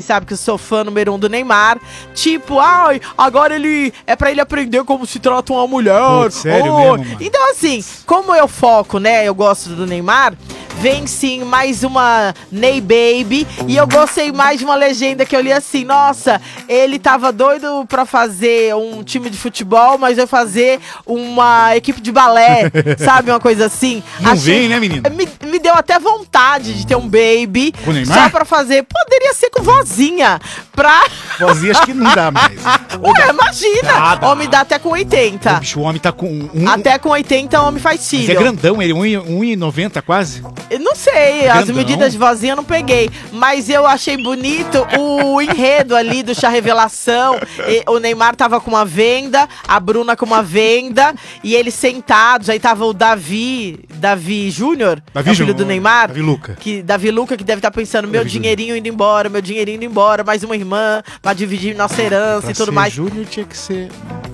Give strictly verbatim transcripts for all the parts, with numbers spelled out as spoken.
sabe que eu sou fã número um do Neymar. Tipo, ai, agora ele é pra ele aprender como se trata uma mulher. Pô, sério oh. mesmo, mano? Então assim, como eu foco, né, eu gosto do Neymar, vem sim mais uma Ney Baby. E eu gostei mais de uma legenda que eu li assim, nossa, ele tava doido pra fazer um time de futebol, mas vai fazer uma equipe de balé, sabe, uma coisa assim. Não vem, né, menina? Me, me deu até vontade de ter um baby. Com o Neymar? Só pra fazer, poderia ser com vozinha, pra... Vozinha acho que não dá mais. Ué, imagina, Dá, dá. homem dá até com oitenta. O bicho, o homem tá com um... Até com oitenta, homem faz Mas filho. é grandão, ele, um e noventa quase. Eu não sei, as Grandão. medidas de vozinha eu não peguei, mas eu achei bonito o enredo ali do Chá Revelação. E o Neymar tava com uma venda, a Bruna com uma venda, e eles sentados, aí tava o Davi, Davi Júnior, Davi é o filho Júnior, do Neymar. Davi Luca. Que, Davi Luca, que deve estar pensando, meu Davi dinheirinho indo embora, meu dinheirinho indo embora, mais uma irmã pra dividir nossa herança Pra e tudo ser mais. Júnior tinha que ser...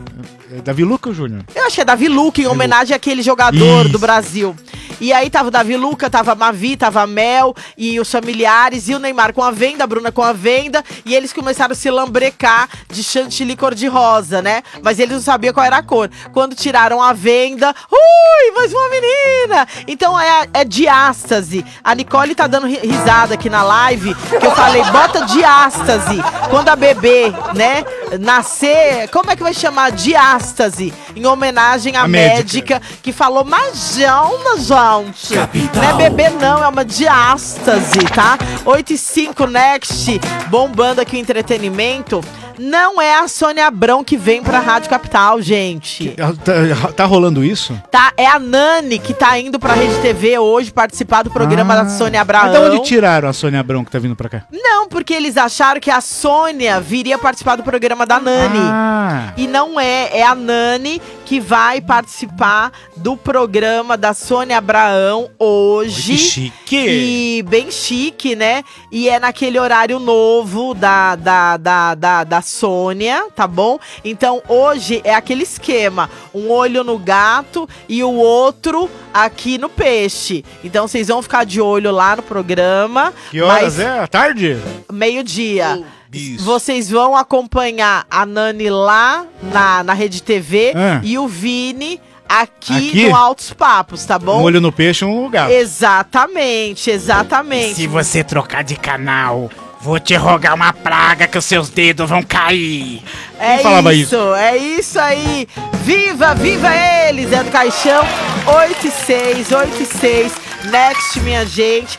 É Davi Luca ou Júnior? Eu acho que é Davi Luca, em Davi homenagem àquele jogador Isso. do Brasil. E aí tava o Davi Luca, tava a Mavi, tava a Mel e os familiares, e o Neymar com a venda, a Bruna com a venda, e eles começaram a se lambrecar de chantilly cor-de-rosa, né? Mas eles não sabiam qual era a cor. Quando tiraram a venda, ui, mais uma menina! Então é, é diástase. A Nicole tá dando ri- risada aqui na live, que eu falei, bota diástase. Quando a bebê, né, nascer, como é que vai chamar? Diástase, em homenagem à A médica. médica. que falou Majana, gente. Não é bebê não, é uma diástase, tá? oito e cinco Next, bombando aqui o entretenimento. Não é a Sônia Abrão que vem pra Rádio Capital, gente. Tá, tá rolando isso? Tá, é a Nani que tá indo pra Rede T V hoje participar do programa Ah, da Sônia Abrão. Mas de onde tiraram a Sônia Abrão que tá vindo pra cá? Não, porque eles acharam que a Sônia viria participar do programa da Nani. Ah, E não é, é a Nani que vai participar do programa da Sônia Abraão hoje. que chique. E bem chique, né? E é naquele horário novo da, da, da, da, da Sônia, tá bom? Então hoje é aquele esquema: um olho no gato e o outro aqui no peixe. Então vocês vão ficar de olho lá no programa. Que horas mas é? À tarde? meio-dia. Isso. Vocês vão acompanhar a Nani lá na, na Rede T V Ah. e o Vini aqui, Aqui? no Altos Papos, tá bom? Um olho no peixe e um gato. Exatamente, exatamente. Se você trocar de canal, vou te rogar uma praga que os seus dedos vão cair. É Quem falava isso, é isso aí. Viva, viva eles! É do Caixão, oito e seis, oito e seis. Next, minha gente.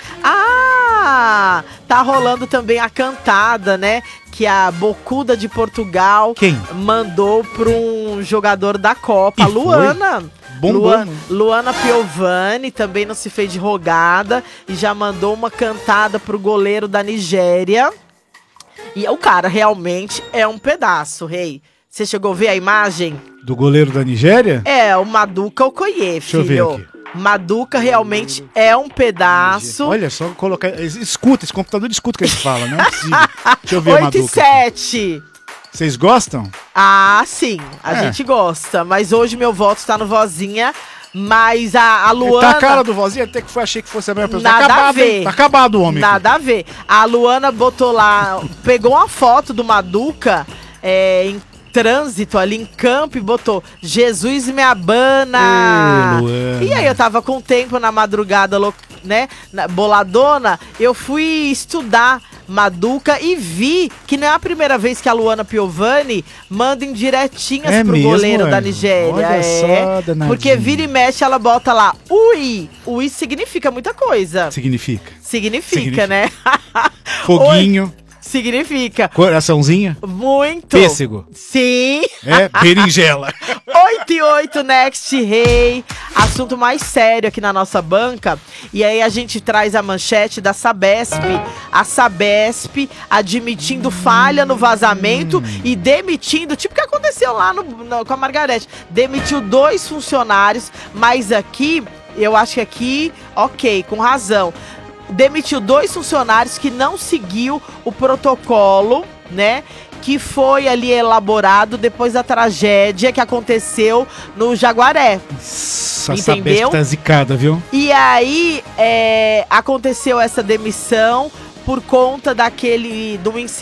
Ah, tá rolando também a cantada, né? Que a Bocuda de Portugal Quem? mandou pra um jogador da Copa, E foi? Luana. Bombou, Luana, né? Luana Piovani também não se fez de rogada e já mandou uma cantada pro goleiro da Nigéria. E o cara realmente é um pedaço, rei. Você chegou a ver a imagem? Do goleiro da Nigéria? É, o Maduka Okoye, Deixa eu ver filho. aqui. Maduka realmente é um pedaço. Olha só, colocar. Escuta, esse computador escuta o que a gente fala, não é possível. Deixa eu ver a oito e Maduka. sete. Vocês gostam? Ah, sim, a É. gente gosta. Mas hoje meu voto está no Vozinha. Mas a, a Luana... Tá a cara do vozinho, até que foi, achei que fosse a mesma pessoa. Nada tá a acabado, ver. hein? Tá acabado o homem. Nada a ver. A Luana botou lá, pegou uma foto do Maduka é, em trânsito ali em campo e botou Jesus me abana. Ei, Luana. E aí eu tava com tempo na madrugada, lou- né, na- boladona, eu fui estudar Maduka e vi que não é a primeira vez que a Luana Piovani manda indiretinhas É pro mesmo, goleiro é? da Nigéria. Olha é. só, danadinha. Porque vira e mexe, ela bota lá, ui. Ui significa muita coisa. Significa. Significa, Significa. né? Foguinho, Significa. coraçãozinho, Muito. pêssego. Sim. É, berinjela. oito e oito Next Rei. Assunto mais sério aqui na nossa banca. E aí a gente traz a manchete da Sabesp. A Sabesp admitindo falha no vazamento e demitindo, tipo o que aconteceu lá no, no- com a Margarete. Demitiu dois funcionários, mas aqui, eu acho que aqui, ok, com razão. Demitiu dois funcionários que não seguiu o protocolo, né? Que foi ali elaborado depois da tragédia que aconteceu no Jaguaré. Essa Entendeu? Sabesp tá zicada, viu? E aí, é, aconteceu essa demissão por conta daquele, do incidente